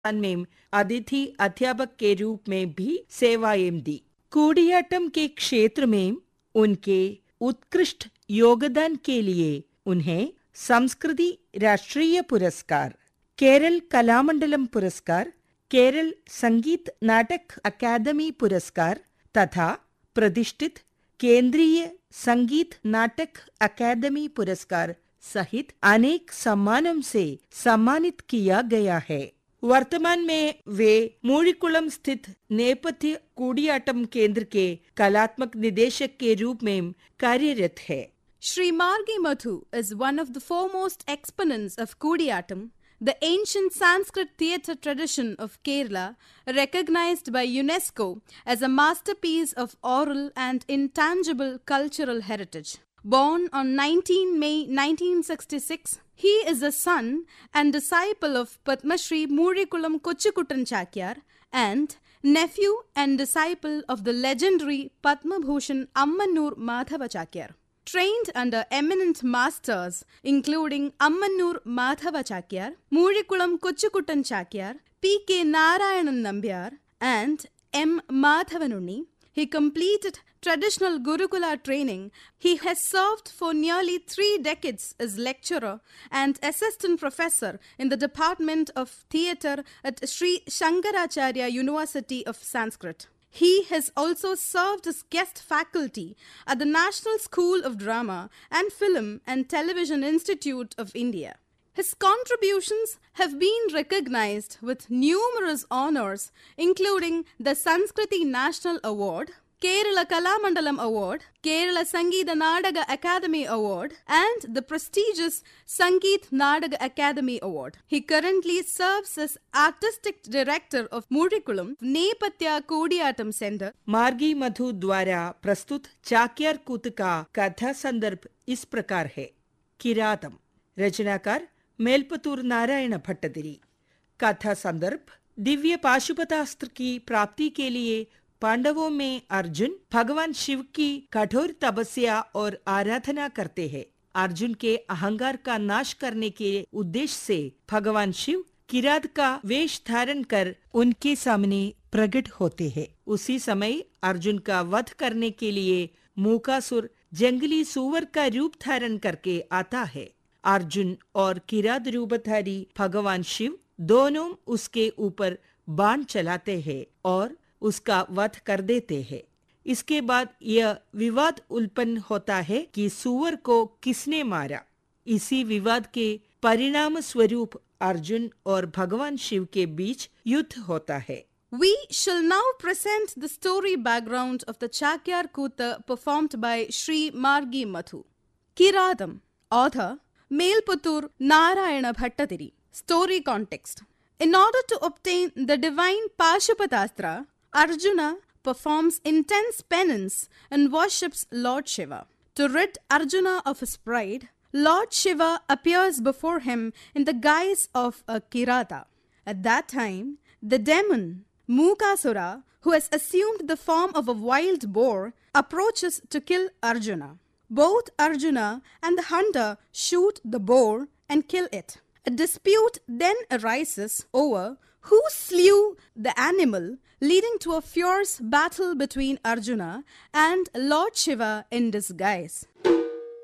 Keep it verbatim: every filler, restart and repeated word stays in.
में अतिथि अध्यापक के रूप में भी सेवाएं दी। कूडियाट्टम के क्षेत्र में उनके उत्कृष्ट योगदान के लिए उन्हें संस्कृति राष्ट्रीय पुरस्कार, केरल कलामंडलम पुरस्कार, केरल संगीत नाटक अकादमी पुरस्कार तथा प्रतिष्ठित केंद्रीय संगीत नाटक अकादमी पुरस्कार सहित अनेक सम्मानों से सम्मानित किया गया है। वर्तमान में वे मूळिकुलम स्थित नेपथ्य कूडियाट्टम केंद्र के कलात्मक निदेशक के रूप में कार्यरत है। Sri Margi Madhu is one of the foremost exponents of Kudiyattam, the ancient Sanskrit theatre tradition of Kerala, recognized by UNESCO as a masterpiece of oral and intangible cultural heritage. Born on nineteenth May nineteen sixty-six, he is a son and disciple of Padma Shri Moorikulam Kochikuttan Chakyar and nephew and disciple of the legendary Padma Bhushan Ammanur Madhava Chakyar. Trained under eminent masters including Ammanur Madhava Chakyar, Moorikulam Kochikuttan Chakyar, P K Narayanan Nambyar and M. Madhavanunni, he completed traditional Gurukula training. He has served for nearly three decades as lecturer and assistant professor in the Department of Theatre at Sri Shankaracharya University of Sanskrit. He has also served as guest faculty at the National School of Drama and Film and Television Institute of India. His contributions have been recognized with numerous honors, including the Sanskriti National Award, Kerala Kalamandalam Award, Kerala Sangeeta Nadaga Academy Award, and the prestigious Sangeet Nadaga Academy Award. He currently serves as Artistic Director of Moorikulam Nepatya Kudiyattam Center. मार्गी मधु द्वारा प्रस्तुत चाक्यार कूत का कथा संदर्भ इस प्रकार है। किरातम, रचनाकार मेलपतूर नारायण भट्टतिरी। कथा संदर्भ, दिव्य पाशुपतास्त्र की प्राप्ति के लिए पांडवों में अर्जुन भगवान शिव की कठोर तपस्या और आराधना करते हैं। अर्जुन के अहंकार का नाश करने के उद्देश्य से भगवान शिव किरात का वेश धारण कर उनके सामने प्रकट होते हैं। उसी समय अर्जुन का वध करने के लिए मूकासुर जंगली सूअर का रूप धारण करके आता है। अर्जुन और किरात रूपधारी भगवान शिव दोनों उसके ऊपर बाण चलाते हैं और उसका वध कर देते हैं। इसके बाद यह विवाद उत्पन्न होता है कि सूअर को किसने मारा। इसी विवाद के परिणाम स्वरूप अर्जुन और भगवान शिव के बीच युद्ध होता है। We shall now present the story background of the Chakyar Kooth performed by Sri Margi Madhu. Kiradam, author Melputtur Narayana Bhattatiri. Story context. In order to obtain the divine Pashupatastra, Arjuna performs intense penance and worships Lord Shiva. To rid Arjuna of his pride, Lord Shiva appears before him in the guise of a Kirata. At that time, the demon Mukasura, who has assumed the form of a wild boar, approaches to kill Arjuna. Both Arjuna and the hunter shoot the boar and kill it. A dispute then arises over who slew the animal, leading to a fierce battle between Arjuna and Lord Shiva in disguise.